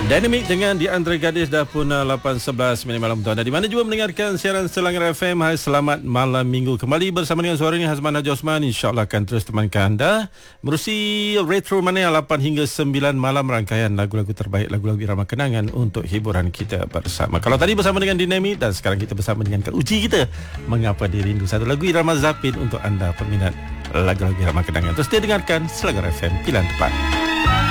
Dynamic dengan di Andre Gadis dah pun 8.11 minit malam tuan. Di mana juga mendengarkan siaran Selangor FM. Hai, selamat malam minggu. Kembali bersama dengan suara ini Hazman Haji Osman. InsyaAllah akan terus temankan anda menerusi Retro Mania 8 hingga 9 malam, rangkaian lagu-lagu terbaik, lagu-lagu irama kenangan untuk hiburan kita bersama. Kalau tadi bersama dengan Dynamic dan sekarang kita bersama dengan Kak Uji kita, Mengapa Dirindu, satu lagu irama Zapin untuk anda peminat lagu-lagu irama kenangan. Terus dia dengarkan Selangor FM, pilihan tepat.